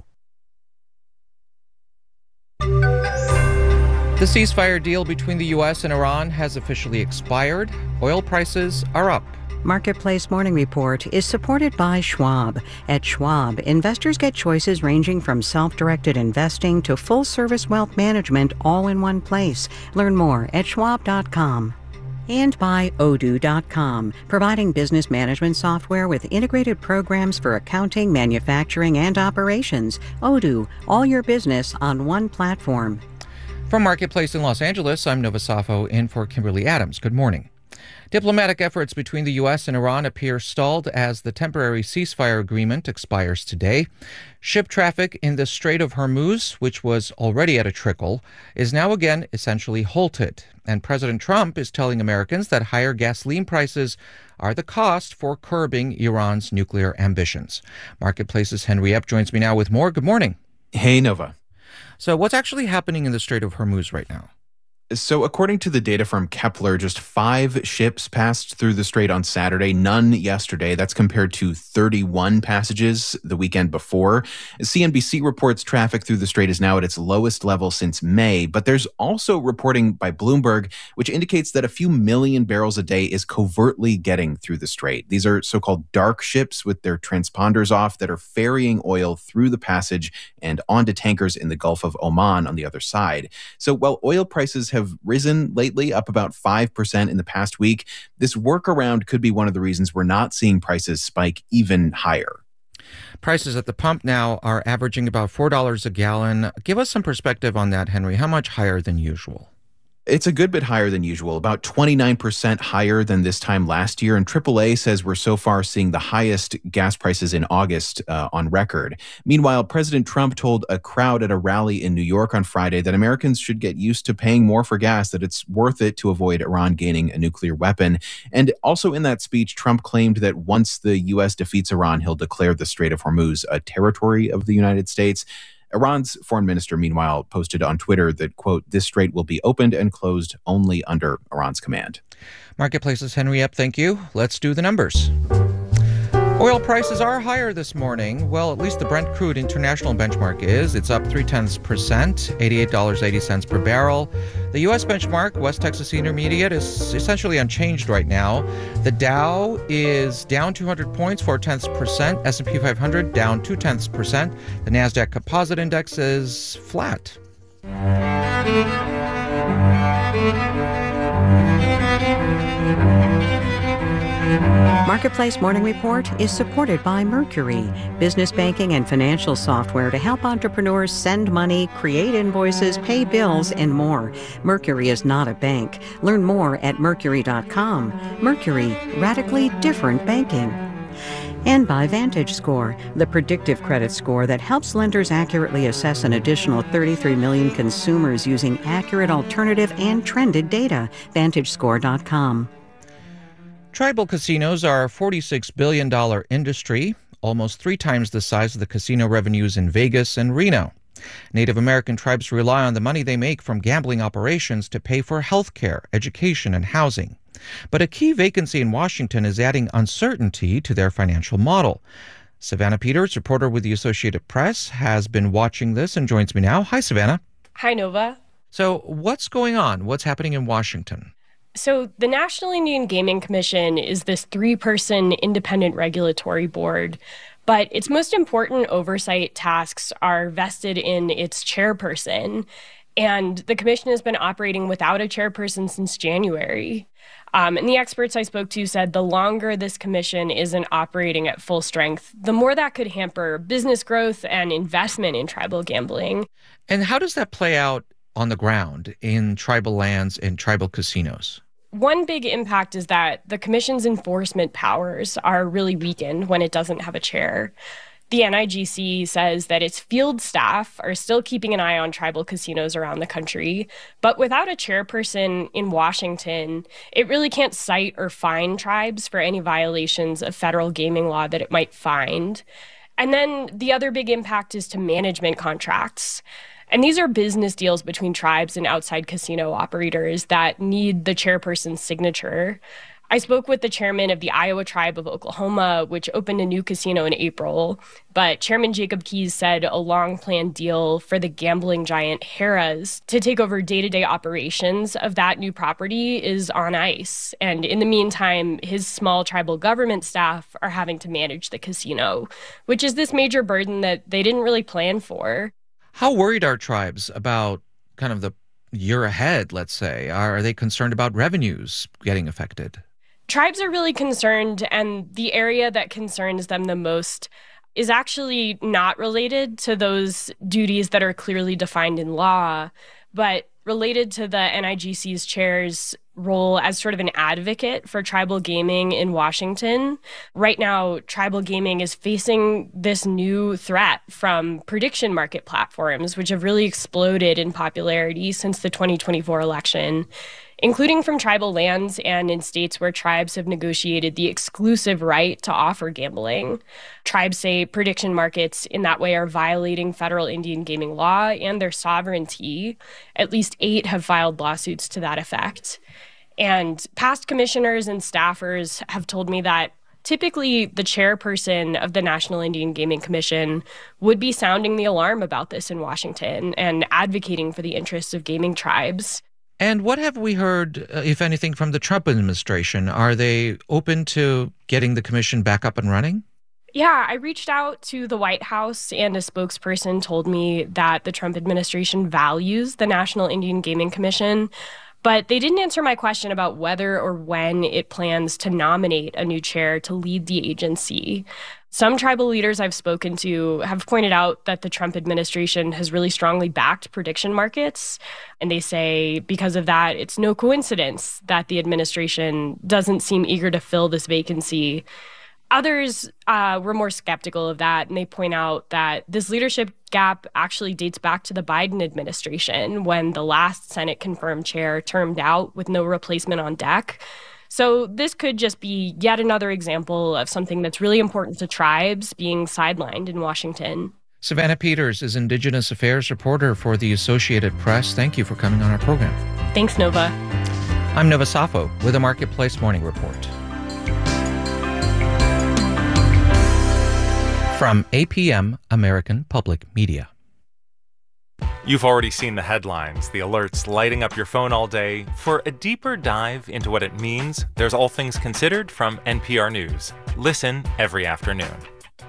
The ceasefire deal between the U.S. and Iran has officially expired. Oil prices are up. Marketplace Morning Report is supported by Schwab. At Schwab, investors get choices ranging from self-directed investing to full-service wealth management all in one place. Learn more at schwab.com. And by Odoo.com, providing business management software with integrated programs for accounting, manufacturing, and operations. Odoo, all your business on one platform. From Marketplace in Los Angeles, I'm Nova Safo in for Kimberly Adams. Good morning. Diplomatic efforts between the U.S. and Iran appear stalled as the temporary ceasefire agreement expires today. Ship traffic in the Strait of Hormuz, which was already at a trickle, is now again essentially halted. And President Trump is telling Americans that higher gasoline prices are the cost for curbing Iran's nuclear ambitions. Marketplace's Henry Epp joins me now with more. Good morning. Hey, Nova. So what's actually happening in the Strait of Hormuz right now? So according to the data from Kepler, just 5 ships passed through the strait on Saturday, none yesterday. That's compared to 31 passages the weekend before. CNBC reports traffic through the strait is now at its lowest level since May, but there's also reporting by Bloomberg, which indicates that a few million barrels a day is covertly getting through the strait. These are so-called dark ships with their transponders off that are ferrying oil through the passage and onto tankers in the Gulf of Oman on the other side. So while oil prices have risen lately, up about 5% in the past week. This workaround could be one of the reasons we're not seeing prices spike even higher. Prices at the pump now are averaging about $4 a gallon. Give us some perspective on that, Henry. How much higher than usual? It's a good bit higher than usual, about 29% higher than this time last year. And AAA says we're so far seeing the highest gas prices in August on record. Meanwhile, President Trump told a crowd at a rally in New York on Friday that Americans should get used to paying more for gas, that it's worth it to avoid Iran gaining a nuclear weapon. And also in that speech, Trump claimed that once the U.S. defeats Iran, he'll declare the Strait of Hormuz a territory of the United States. Iran's foreign minister, meanwhile, posted on Twitter that, quote, this strait will be opened and closed only under Iran's command. Marketplace's Henry Epp, thank you. Let's do the numbers. Oil prices are higher this morning. Well, at least the Brent crude international benchmark is. It's up 0.3%, $88.80 per barrel. The U.S. benchmark, West Texas Intermediate, is essentially unchanged right now. The Dow is down 200 points, 0.4%. S&P 500 down 0.2%. The NASDAQ Composite Index is flat. Marketplace Morning Report is supported by Mercury, business banking and financial software to help entrepreneurs send money, create invoices, pay bills, and more. Mercury is not a bank. Learn more at Mercury.com. Mercury, radically different banking. And by VantageScore, the predictive credit score that helps lenders accurately assess an additional 33 million consumers using accurate alternative and trended data. VantageScore.com. Tribal casinos are a $46 billion industry, almost 3 times the size of the casino revenues in Vegas and Reno. Native American tribes rely on the money they make from gambling operations to pay for health care, education, and housing. But a key vacancy in Washington is adding uncertainty to their financial model. Savannah Peters, reporter with the Associated Press, has been watching this and joins me now. Hi, Savannah. Hi, Nova. So what's going on? What's happening in Washington? So the National Indian Gaming Commission is this 3-person independent regulatory board, but its most important oversight tasks are vested in its chairperson. And the commission has been operating without a chairperson since January. And the experts I spoke to said the longer this commission isn't operating at full strength, the more that could hamper business growth and investment in tribal gambling. And how does that play out on the ground in tribal lands and tribal casinos? One big impact is that the commission's enforcement powers are really weakened when it doesn't have a chair. The NIGC says that its field staff are still keeping an eye on tribal casinos around the country, but without a chairperson in Washington, it really can't cite or fine tribes for any violations of federal gaming law that it might find. And then the other big impact is to management contracts. And these are business deals between tribes and outside casino operators that need the chairperson's signature. I spoke with the chairman of the Iowa Tribe of Oklahoma, which opened a new casino in April. But Chairman Jacob Keyes said a long-planned deal for the gambling giant Harrah's to take over day-to-day operations of that new property is on ice. And in the meantime, his small tribal government staff are having to manage the casino, which is this major burden that they didn't really plan for. How worried are tribes about kind of the year ahead, let's say? Are they concerned about revenues getting affected? Tribes are really concerned, and the area that concerns them the most is actually not related to those duties that are clearly defined in law, but related to the NIGC's chair's role as sort of an advocate for tribal gaming in Washington. Right now, tribal gaming is facing this new threat from prediction market platforms, which have really exploded in popularity since the 2024 election, including from tribal lands and in states where tribes have negotiated the exclusive right to offer gambling. Tribes say prediction markets in that way are violating federal Indian gaming law and their sovereignty. At least 8 have filed lawsuits to that effect. And past commissioners and staffers have told me that typically the chairperson of the National Indian Gaming Commission would be sounding the alarm about this in Washington and advocating for the interests of gaming tribes. And what have we heard, if anything, from the Trump administration? Are they open to getting the commission back up and running? Yeah, I reached out to the White House, and a spokesperson told me that the Trump administration values the National Indian Gaming Commission, but they didn't answer my question about whether or when it plans to nominate a new chair to lead the agency. Some tribal leaders I've spoken to have pointed out that the Trump administration has really strongly backed prediction markets. And they say because of that, it's no coincidence that the administration doesn't seem eager to fill this vacancy. Others were more skeptical of that, and they point out that this leadership gap actually dates back to the Biden administration when the last Senate-confirmed chair termed out with no replacement on deck. So this could just be yet another example of something that's really important to tribes being sidelined in Washington. Savannah Peters is Indigenous Affairs reporter for the Associated Press. Thank you for coming on our program. Thanks, Nova. I'm Nova Safo with a Marketplace Morning Report. From APM, American Public Media. You've already seen the headlines, the alerts lighting up your phone all day. For a deeper dive into what it means, there's All Things Considered from NPR News. Listen every afternoon.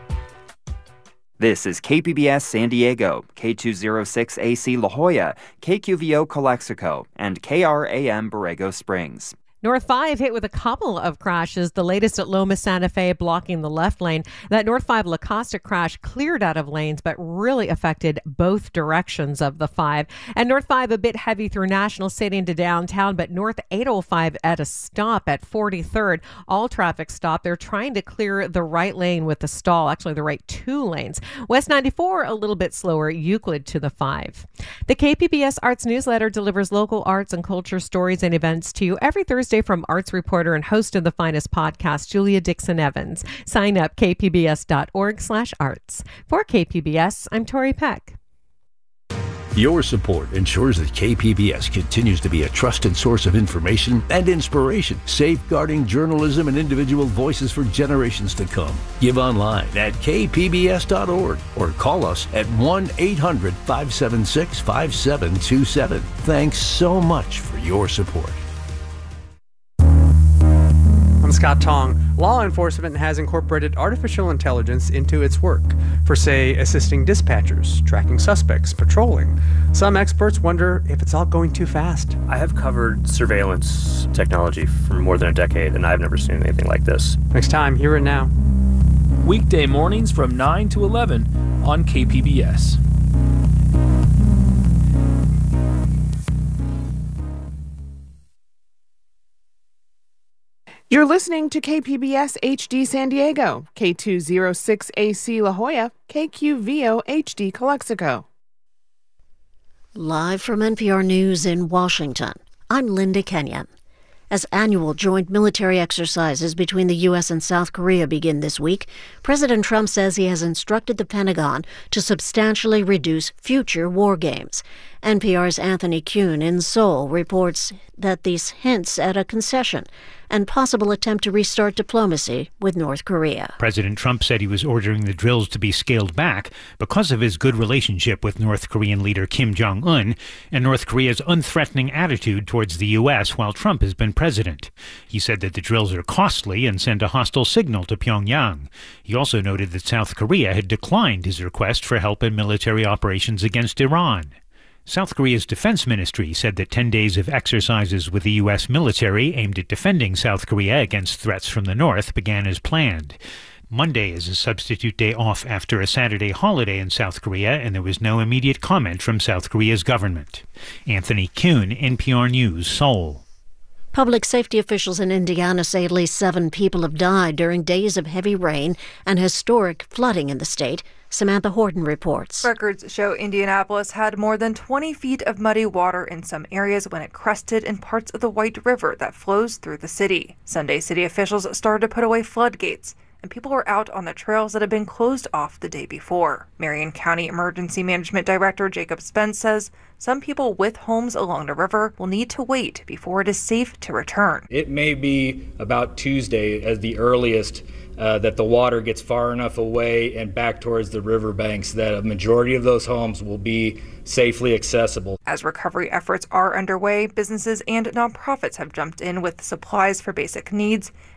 This is KPBS San Diego, K206AC La Jolla, KQVO Calexico, and KRAM Borrego Springs. North 5 hit with a couple of crashes, the latest at Loma Santa Fe blocking the left lane. That North 5 La Costa crash cleared out of lanes, but really affected both directions of the 5. And North 5 a bit heavy through National City into downtown, but North 805 at a stop at 43rd. All traffic stopped. They're trying to clear the right lane with the stall, actually the right 2 lanes. West 94 a little bit slower, Euclid to the 5. The KPBS Arts Newsletter delivers local arts and culture stories and events to you every Thursday from arts reporter and host of the Finest podcast, Julia Dixon Evans. Sign up kpbs.org/arts. For KPBS, I'm Tori Peck. Your support ensures that KPBS continues to be a trusted source of information and inspiration, safeguarding journalism and individual voices for generations to come. Give online at kpbs.org or call us at 1-800-576-5727. Thanks so much for your support. I'm Scott Tong. Law enforcement has incorporated artificial intelligence into its work for, say, assisting dispatchers, tracking suspects, patrolling. Some experts wonder if it's all going too fast. I have covered surveillance technology for more than a decade, and I've never seen anything like this. Next time, hear it now. Weekday mornings from 9 to 11 on KPBS. You're listening to KPBS HD San Diego, K206AC La Jolla, KQVO HD Calexico. Live from NPR News in Washington, I'm Linda Kenyon. As annual joint military exercises between the U.S. and South Korea begin this week, President Trump says he has instructed the Pentagon to substantially reduce future war games. NPR's Anthony Kuhn in Seoul reports that these hints at a concession and possible attempt to restart diplomacy with North Korea. President Trump said he was ordering the drills to be scaled back because of his good relationship with North Korean leader Kim Jong-un and North Korea's unthreatening attitude towards the U.S. while Trump has been president. He said that the drills are costly and send a hostile signal to Pyongyang. He also noted that South Korea had declined his request for help in military operations against Iran. South Korea's defense ministry said that 10 days of exercises with the U.S. military aimed at defending South Korea against threats from the north began as planned. Monday is a substitute day off after a Saturday holiday in South Korea, and there was no immediate comment from South Korea's government. Anthony Kuhn, NPR News, Seoul. Public safety officials in Indiana say at least 7 people have died during days of heavy rain and historic flooding in the state. Samantha Horton reports. Records show Indianapolis had more than 20 feet of muddy water in some areas when it crested in parts of the White River that flows through the city. Sunday, city officials started to put away floodgates, and people were out on the trails that had been closed off the day before. Marion County Emergency Management Director Jacob Spence says some people with homes along the river will need to wait before it is safe to return. It may be about Tuesday as the earliest that the water gets far enough away and back towards the riverbanks that a majority of those homes will be safely accessible. As recovery efforts are underway, businesses and nonprofits have jumped in with supplies for basic needs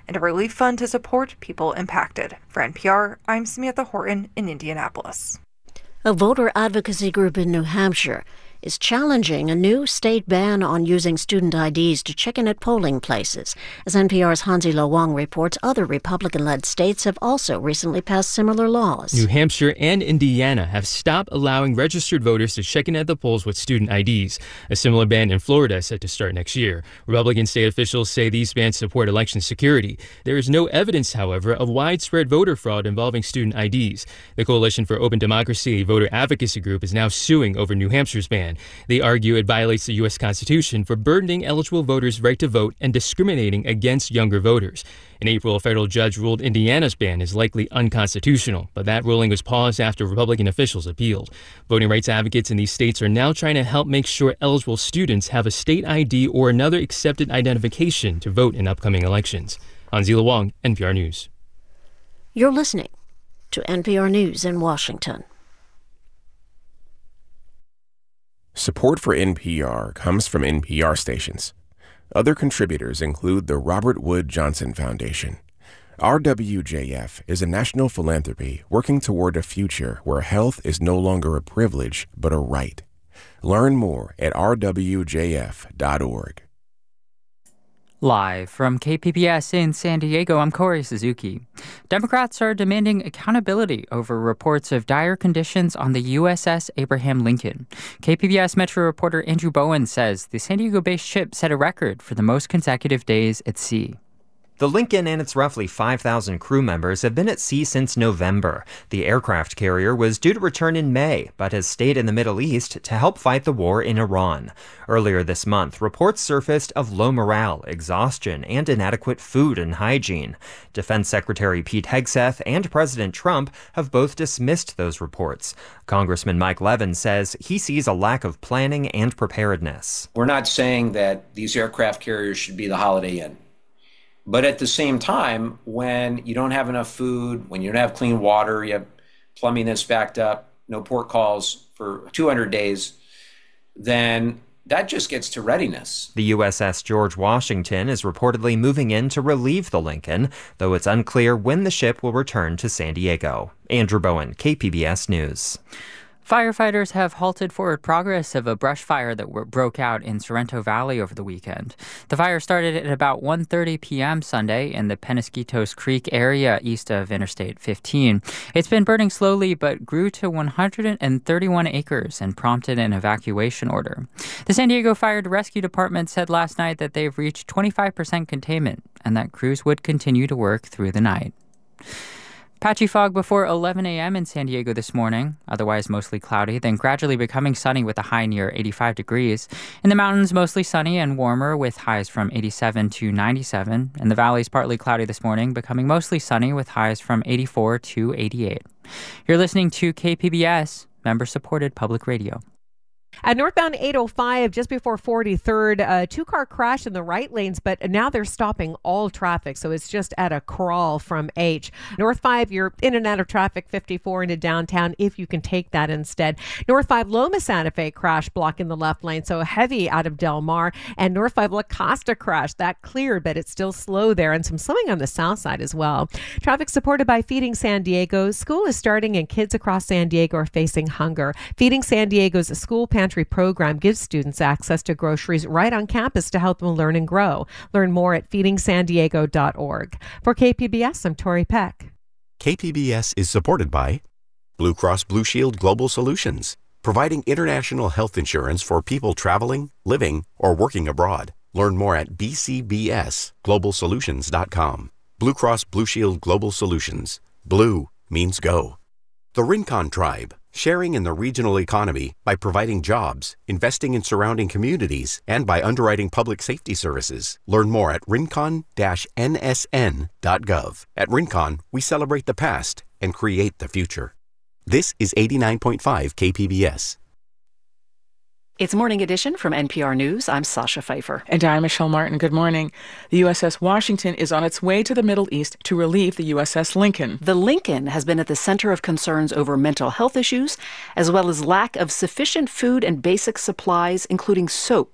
and a relief fund to support people impacted. For NPR, I'm Samantha Horton in Indianapolis. A voter advocacy group in New Hampshire is challenging a new state ban on using student IDs to check in at polling places. As NPR's Hansi Lo Wang reports, other Republican-led states have also recently passed similar laws. New Hampshire and Indiana have stopped allowing registered voters to check in at the polls with student IDs. A similar ban in Florida is set to start next year. Republican state officials say these bans support election security. There is no evidence, however, of widespread voter fraud involving student IDs. The Coalition for Open Democracy, a voter advocacy group, is now suing over New Hampshire's ban. They argue it violates the U.S. Constitution for burdening eligible voters' right to vote and discriminating against younger voters. In April, a federal judge ruled Indiana's ban is likely unconstitutional, but that ruling was paused after Republican officials appealed. Voting rights advocates in these states are now trying to help make sure eligible students have a state ID or another accepted identification to vote in upcoming elections. Hansi Lo Wang, NPR News. You're listening to NPR News in Washington. Support for NPR comes from NPR stations. Other contributors include the Robert Wood Johnson Foundation. RWJF is a national philanthropy working toward a future where health is no longer a privilege but a right. Learn more at rwjf.org. Live from KPBS in San Diego, I'm Corey Suzuki. Democrats are demanding accountability over reports of dire conditions on the USS Abraham Lincoln. KPBS Metro reporter Andrew Bowen says the San Diego-based ship set a record for the most consecutive days at sea. The Lincoln and its roughly 5,000 crew members have been at sea since November. The aircraft carrier was due to return in May, but has stayed in the Middle East to help fight the war in Iran. Earlier this month, reports surfaced of low morale, exhaustion, and inadequate food and hygiene. Defense Secretary Pete Hegseth and President Trump have both dismissed those reports. Congressman Mike Levin says he sees a lack of planning and preparedness. We're not saying that these aircraft carriers should be the Holiday Inn. But at the same time, when you don't have enough food, when you don't have clean water, you have plumbing that's backed up, no port calls for 200 days, then that just gets to readiness. The USS George Washington is reportedly moving in to relieve the Lincoln, though it's unclear when the ship will return to San Diego. Andrew Bowen, KPBS News. Firefighters have halted forward progress of a brush fire that broke out in Sorrento Valley over the weekend. The fire started at about 1:30 p.m. Sunday in the Penasquitos Creek area east of Interstate 15. It's been burning slowly but grew to 131 acres and prompted an evacuation order. The San Diego Fire and Rescue Department said last night that they've reached 25% containment and that crews would continue to work through the night. Patchy fog before 11 a.m. in San Diego this morning, otherwise mostly cloudy, then gradually becoming sunny with a high near 85 degrees. In the mountains, mostly sunny and warmer with highs from 87 to 97. In the valleys, partly cloudy this morning, becoming mostly sunny with highs from 84 to 88. You're listening to KPBS, member-supported public radio. At northbound 805, just before 43rd, a two-car crash in the right lanes, but now they're stopping all traffic, so it's just at a crawl from H. North 5, you're in and out of traffic 54 into downtown, if you can take that instead. North 5, Loma Santa Fe crash blocking the left lane, so heavy out of Del Mar. And North 5, La Costa crash, that cleared, but it's still slow there, and some slowing on the south side as well. Traffic supported by Feeding San Diego. School is starting, and kids across San Diego are facing hunger. Feeding San Diego's school pantry program gives students access to groceries right on campus to help them learn and grow. Learn more at feedingsandiego.org. For KPBS, I'm Tori Peck. KPBS is supported by Blue Cross Blue Shield Global Solutions, providing international health insurance for people traveling, living, or working abroad. Learn more at bcbsglobalsolutions.com. Blue Cross Blue Shield Global Solutions. Blue means go. The Rincon Tribe, sharing in the regional economy by providing jobs, investing in surrounding communities, and by underwriting public safety services. Learn more at rincon-nsn.gov. At Rincon, we celebrate the past and create the future. This is 89.5 KPBS. It's Morning Edition from NPR News. I'm Sasha Pfeiffer. And I'm Michelle Martin. Good morning. The USS Washington is on its way to the Middle East to relieve the USS Lincoln. The Lincoln has been at the center of concerns over mental health issues, as well as lack of sufficient food and basic supplies, including soap.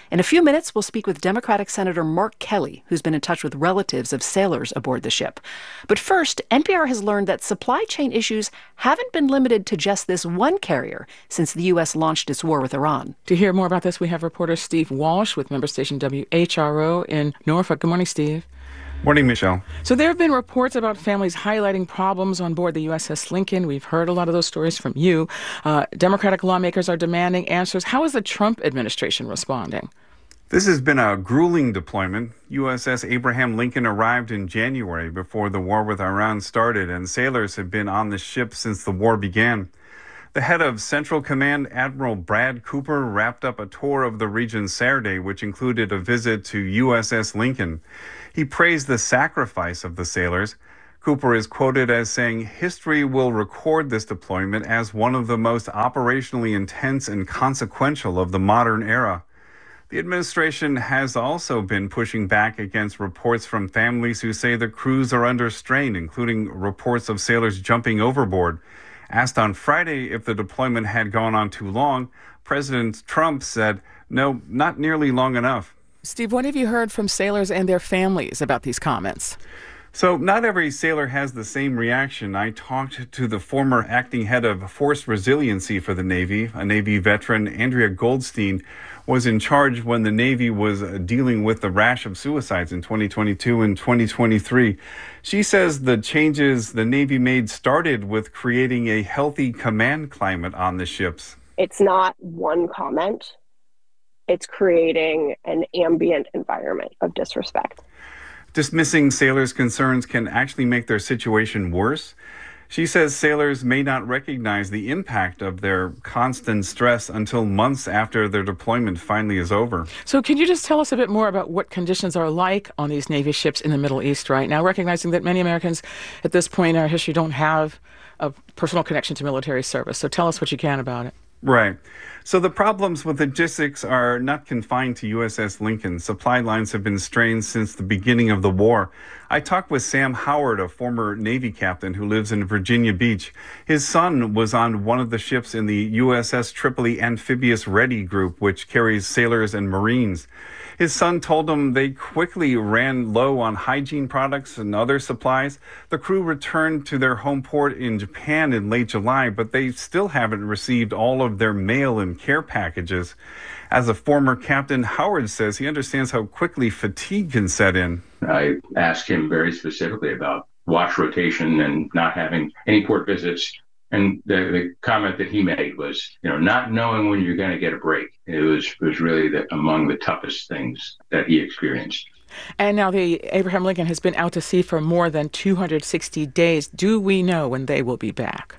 In a few minutes, we'll speak with Democratic Senator Mark Kelly, who's been in touch with relatives of sailors aboard the ship. But first, NPR has learned that supply chain issues haven't been limited to just this one carrier since the U.S. launched its war with Iran. To hear more about this, we have reporter Steve Walsh with member station WHRO in Norfolk. Good morning, Steve. Morning, Michelle. So there have been reports about families highlighting problems on board the USS Lincoln. We've heard a lot of those stories from you. Democratic lawmakers are demanding answers. How is the Trump administration responding? This has been a grueling deployment. USS Abraham Lincoln arrived in January before the war with Iran started, and sailors have been on the ship since the war began. The head of Central Command, Admiral Brad Cooper, wrapped up a tour of the region Saturday, which included a visit to USS Lincoln. He praised the sacrifice of the sailors. Cooper is quoted as saying, "History will record this deployment as one of the most operationally intense and consequential of the modern era." The administration has also been pushing back against reports from families who say the crews are under strain, including reports of sailors jumping overboard. Asked on Friday if the deployment had gone on too long, President Trump said, "No, not nearly long enough." Steve, what have you heard from sailors and their families about these comments? So not every sailor has the same reaction. I talked to the former acting head of Force Resiliency for the Navy, a Navy veteran. Andrea Goldstein was in charge when the Navy was dealing with the rash of suicides in 2022 and 2023. She says the changes the Navy made started with creating a healthy command climate on the ships. It's not one comment. It's creating an ambient environment of disrespect. Dismissing sailors' concerns can actually make their situation worse. She says sailors may not recognize the impact of their constant stress until months after their deployment finally is over. So can you just tell us a bit more about what conditions are like on these Navy ships in the Middle East right now, recognizing that many Americans at this point in our history don't have a personal connection to military service. So tell us what you can about it. Right. So the problems with logistics are not confined to USS Lincoln. Supply lines have been strained since the beginning of the war. I talked with Sam Howard, a former Navy captain who lives in Virginia Beach. His son was on one of the ships in the USS Tripoli Amphibious Ready Group, which carries sailors and Marines. His son told him they quickly ran low on hygiene products and other supplies. The crew returned to their home port in Japan in late July, but they still haven't received all of their mail and care packages. As a former captain, Howard says he understands how quickly fatigue can set in. I asked him very specifically about watch rotation and not having any port visits. And the comment that he made was, not knowing when you're going to get a break. It was really among the toughest things that he experienced. And now the Abraham Lincoln has been out to sea for more than 260 days. Do we know when they will be back?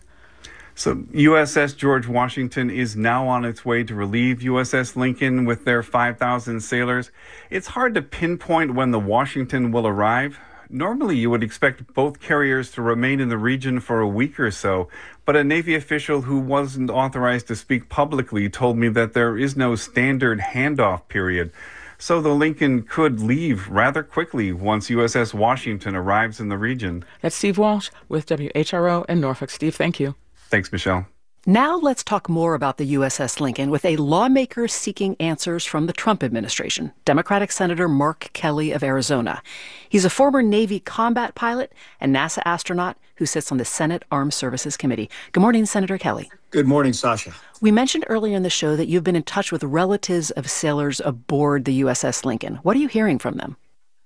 So USS George Washington is now on its way to relieve USS Lincoln with their 5,000 sailors. It's hard to pinpoint when the Washington will arrive. Normally, you would expect both carriers to remain in the region for a week or so, but a Navy official who wasn't authorized to speak publicly told me that there is no standard handoff period. So the Lincoln could leave rather quickly once USS Washington arrives in the region. That's Steve Walsh with WHRO in Norfolk. Steve, thank you. Thanks, Michelle. Now let's talk more about the USS Lincoln with a lawmaker seeking answers from the Trump administration, Democratic Senator Mark Kelly of Arizona. He's a former Navy combat pilot and NASA astronaut who sits on the Senate Armed Services Committee. Good morning, Senator Kelly. Good morning, Sasha. We mentioned earlier in the show that you've been in touch with relatives of sailors aboard the USS Lincoln. What are you hearing from them?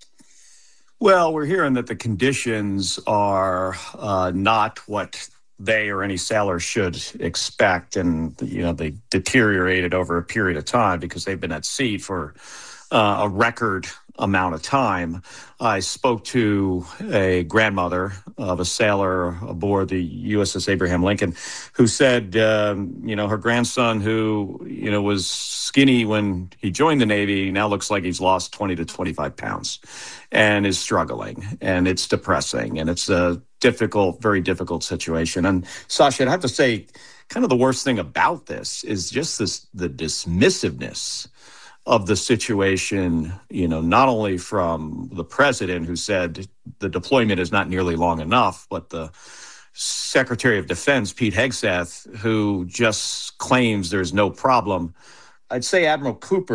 Well, we're hearing that the conditions are not what they or any sailor should expect. And, they deteriorated over a period of time because they've been at sea for a record amount of time. I spoke to a grandmother of a sailor aboard the USS Abraham Lincoln who said, her grandson who, was skinny when he joined the Navy now looks like he's lost 20 to 25 pounds and is struggling. And it's depressing. And it's a very difficult situation. And Sasha, I'd have to say, kind of the worst thing about this is just the dismissiveness of the situation, not only from the president who said the deployment is not nearly long enough, but the Secretary of Defense, Pete Hegseth, who just claims there's no problem. I'd say Admiral Cooper,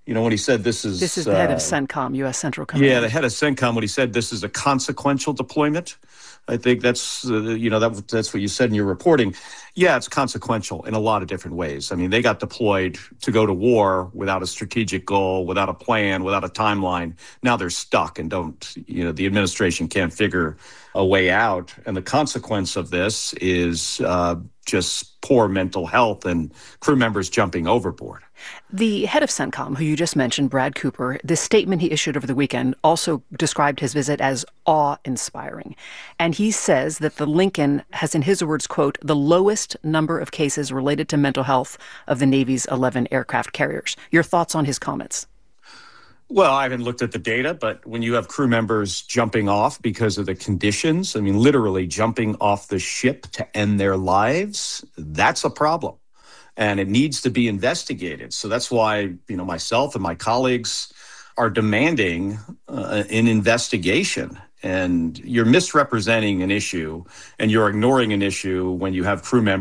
when he said this is the head of CENTCOM, U.S. Central Command. Yeah, the head of CENTCOM, when he said this is a consequential deployment, I think that's that's what you said in your reporting. Yeah, it's consequential in a lot of different ways. I mean, they got deployed to go to war without a strategic goal, without a plan, without a timeline. Now they're stuck and the administration can't figure a way out. And the consequence of this is just poor mental health and crew members jumping overboard. The head of CENTCOM, who you just mentioned, Brad Cooper, the statement he issued over the weekend also described his visit as awe-inspiring. And he says that the Lincoln has, in his words, quote, the lowest number of cases related to mental health of the Navy's 11 aircraft carriers. Your thoughts on his comments? Well, I haven't looked at the data, but when you have crew members jumping off because of the conditions, I mean, literally jumping off the ship to end their lives, that's a problem. And it needs to be investigated. So that's why, myself and my colleagues are demanding an investigation. And you're misrepresenting an issue and you're ignoring an issue when you have crew members